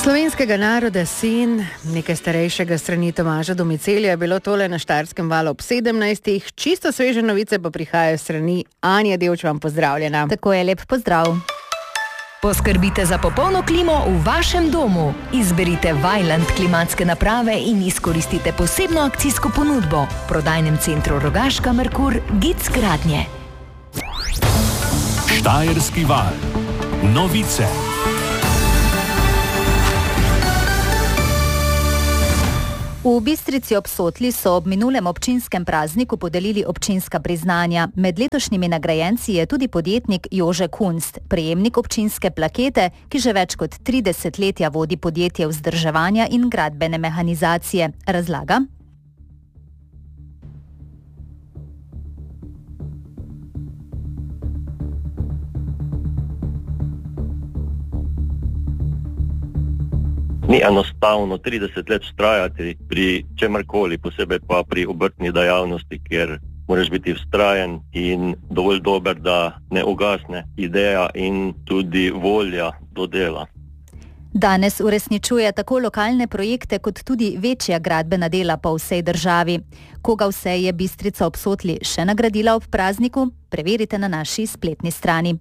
Slovenskega naroda sin, nekaj starejšega strani Tomaža Domicelija je bilo tole na Štajerskem valu ob 17. Čisto sveže novice pa prihajajo strani Anja Devč, vam pozdravljena. Tako je, lep pozdrav. Poskrbite za popolno klimo v vašem domu. Izberite Vaillant klimatske naprave in izkoristite posebno akcijsko ponudbo. V prodajnem centru Rogaška Merkur Gic Gradnje. Štajerski val. Novice. V Bistrici ob Sotli so ob minulem občinskem prazniku podelili občinska priznanja. Med letošnjimi nagrajenci je tudi podjetnik Jože Kunst, prejemnik občinske plakete, ki že več kot 30 letja vodi podjetje vzdrževanja in gradbene mehanizacije. Razlaga? Ni enostavno 30 let vztrajati pri čemarkoli, posebej pa pri obrtni dejavnosti, kjer moraš biti vztrajen in dovolj dober, da ne ugasne ideja in tudi volja do dela. Danes uresničuje tako lokalne projekte kot tudi večja gradbena dela po vsej državi. Koga vse je Bistrica ob Sotli še nagradila ob prazniku? Preverite na naši spletni strani.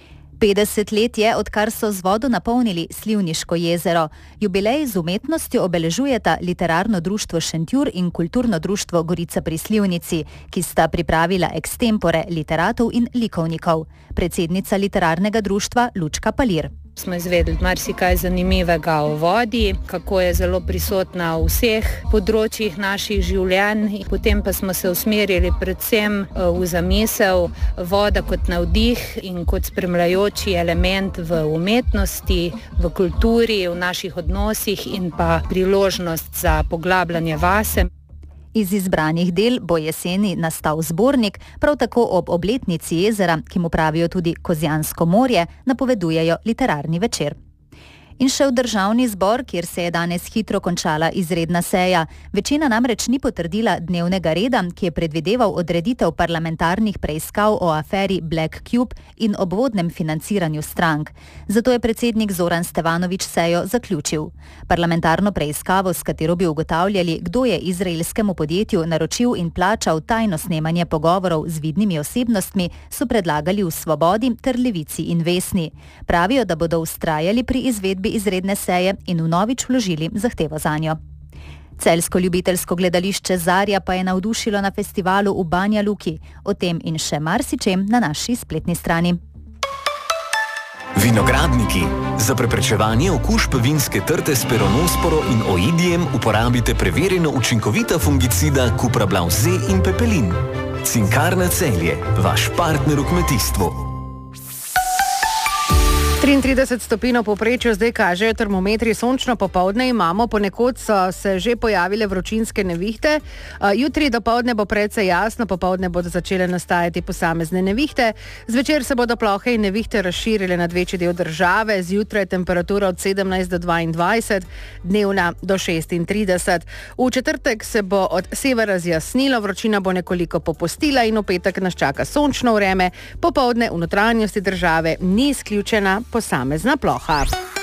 50 let je, odkar so z vodo napolnili Slivniško jezero. Jubilej z umetnostjo obeležujeta Literarno društvo Šentjur in Kulturno društvo Gorica pri Slivnici, ki sta pripravila ekstempore literatov in likovnikov. Predsednica literarnega društva Lučka Palir. Smo izvedeli marsikaj zanimivega o vodi, kako je zelo prisotna v vseh področjih naših življenj. Potem pa smo se usmerili predvsem v zamisel voda kot navdih in kot spremljajoči element v umetnosti, v kulturi, v naših odnosih in pa priložnost za poglabljanje vase. Iz izbranih del bo jeseni nastal zbornik, prav tako ob obletnici jezera, ki mu pravijo tudi Kozjansko morje, napovedujejo literarni večer. In še v državni zbor, kjer se je danes hitro končala izredna seja. Večina namreč ni potrdila dnevnega reda, ki je predvideval odreditev parlamentarnih preiskav o aferi Black Cube in obvodnem financiranju strank. Zato je predsednik Zoran Stevanović sejo zaključil. Parlamentarno preiskavo, s katero bi ugotavljali, kdo je izraelskemu podjetju naročil in plačal tajno snemanje pogovorov z vidnimi osebnostmi, so predlagali v Svobodi ter Levici in Vesni. Pravijo, da bodo vztrajali pri izvedbi izredne seje in vnovič vložili zahtevo zanjo. Celjsko ljubiteljsko gledališče Zarja pa je navdušilo na festivalu v Banja Luki. O tem in še marsičem na naši spletni strani. Vinogradniki. Za preprečevanje okužb vinske trte s peronosporo in oidijem uporabite preverjeno učinkovita fungicida Cuprablav Z in Pepelin. Cinkarna Celje, vaš partner v kmetijstvu. 33 stopinj v povprečju zdaj kažejo termometri, sončno popoldne imamo, ponekod so se že pojavile vročinske nevihte. Jutri dopoldne bo precej jasno, popoldne bodo začele nastajati posamezne nevihte. Zvečer se bodo plohe in nevihte razširile nad večji del države, zjutraj temperatura od 17 do 22, dnevna do 36. V četrtek se bo od severa zjasnilo, vročina bo nekoliko popustila in v petek nas čaka sončno vreme, popoldne v notranjosti države ni izključena posamezna ploha.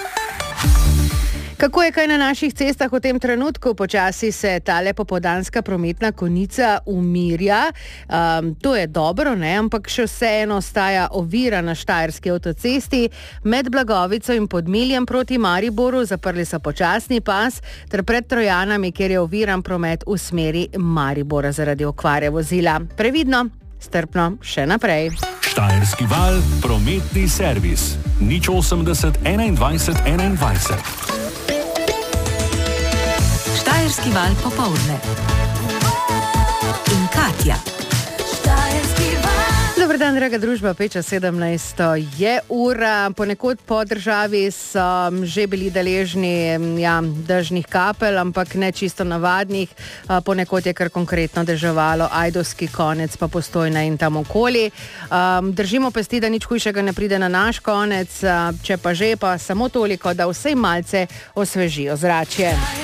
Kako je kaj na naših cestah v tem trenutku? Počasi se tale popoldanska prometna konica umirja. To je dobro, ne? Ampak še vseeno ostaja ovira na štajerski avtocesti. Med Blagovico in Podmiljem proti Mariboru zaprli so počasni pas, ter pred Trojanami, kjer je oviran promet v smeri Maribora zaradi okvare vozila. Previdno, strpno, še naprej. Štajerski val, prometni servis. 080 21 21. Štajerski val popoldne. In Katja. Dobar dan, draga družba, 5:17 je ura. Ponekod po državi so že bili deležni dežnih kapelj, ampak ne čisto navadnih. Ponekod je kar konkretno deževalo, Ajdovski konec pa Postojna in tam okoli. Držimo pesti, da nič hujšega ne pride na naš konec, če pa že, pa samo toliko, da vsej malce osvežijo zračje.